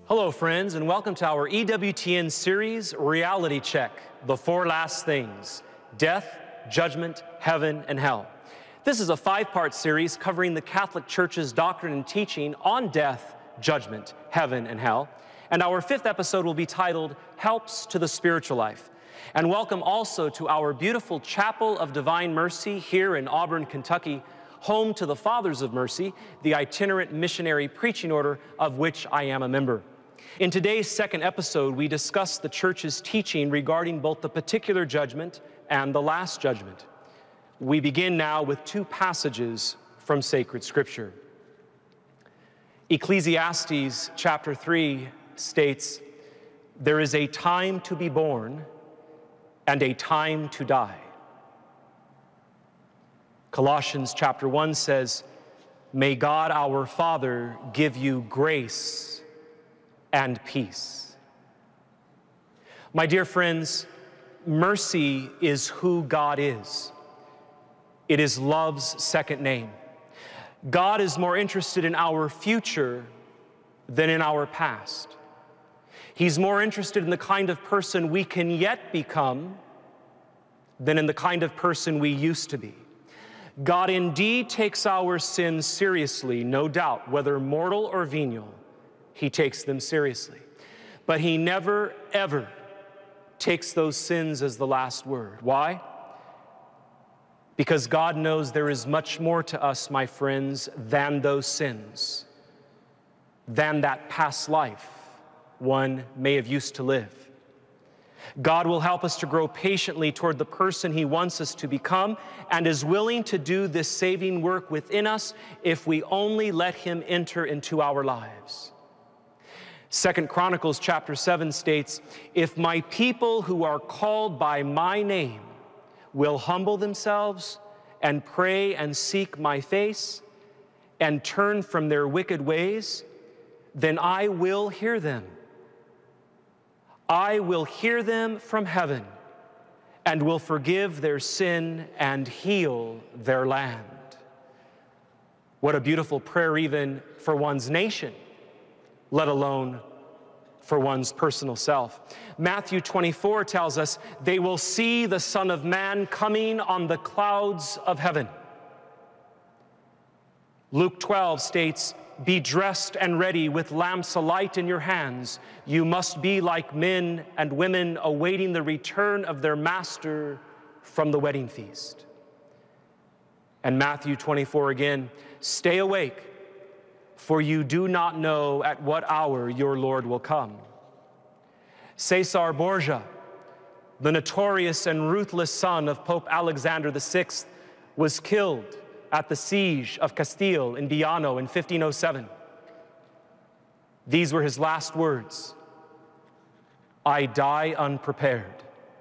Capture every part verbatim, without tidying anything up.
Hello, friends, and welcome to our E W T N series, Reality Check, The Four Last Things: Death, Judgment, Heaven, and Hell. This is a five-part series covering the Catholic Church's doctrine and teaching on death, judgment, heaven, and hell. And our fifth episode will be titled, Helps to the Spiritual Life. And welcome also to our beautiful Chapel of Divine Mercy here in Auburn, Kentucky, home to the Fathers of Mercy, the itinerant missionary preaching order of which I am a member. In today's second episode, we discuss the Church's teaching regarding both the particular judgment and the last judgment. We begin now with two passages from sacred Scripture. Ecclesiastes chapter three states, "There is a time to be born and a time to die." Colossians chapter one says, "May God our Father give you grace and peace." My dear friends, mercy is who God is. It is love's second name. God is more interested in our future than in our past. He's more interested in the kind of person we can yet become than in the kind of person we used to be. God indeed takes our sins seriously, no doubt, whether mortal or venial. He takes them seriously. But he never, ever takes those sins as the last word. Why? Because God knows there is much more to us, my friends, than those sins, than that past life one may have used to live. God will help us to grow patiently toward the person he wants us to become and is willing to do this saving work within us if we only let him enter into our lives. Second Chronicles chapter seven states, "If my people who are called by my name will humble themselves and pray and seek my face and turn from their wicked ways, then I will hear them. I will hear them from heaven and will forgive their sin and heal their land." What a beautiful prayer even for one's nation, let alone for one's personal self. Matthew twenty-four tells us, "They will see the Son of Man coming on the clouds of heaven." Luke twelve states, "Be dressed and ready with lamps alight in your hands. You must be like men and women awaiting the return of their master from the wedding feast." And Matthew twenty-four again, "Stay awake, for you do not know at what hour your Lord will come." Caesar Borgia, the notorious and ruthless son of Pope Alexander the Sixth, was killed at the siege of Castile in Viano in fifteen oh seven. These were his last words: "I die unprepared.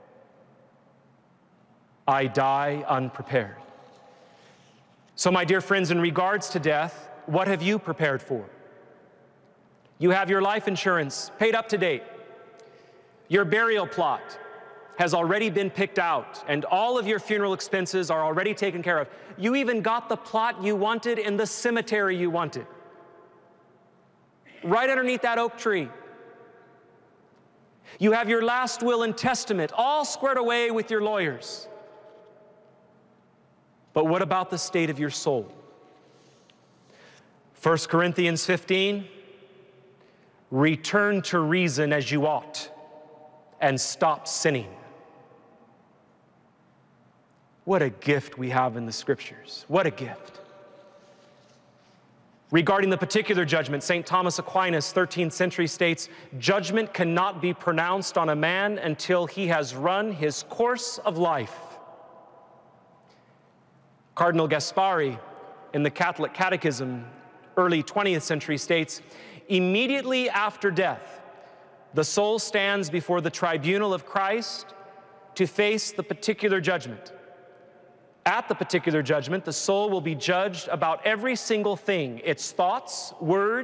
I die unprepared." So, my dear friends, in regards to death, what have you prepared for? You have your life insurance paid up to date. Your burial plot has already been picked out, and all of your funeral expenses are already taken care of. You even got the plot you wanted in the cemetery you wanted, right underneath that oak tree. You have your last will and testament all squared away with your lawyers. But what about the state of your soul? First Corinthians fifteen, "Return to reason as you ought, and stop sinning." What a gift we have in the Scriptures. What a gift. Regarding the particular judgment, Saint Thomas Aquinas, thirteenth century, states, "Judgment cannot be pronounced on a man until he has run his course of life." Cardinal Gaspari, in the Catholic Catechism, early twentieth century, states, "Immediately after death, the soul stands before the tribunal of Christ to face the particular judgment. At the particular judgment, the soul will be judged about every single thing, its thoughts, words,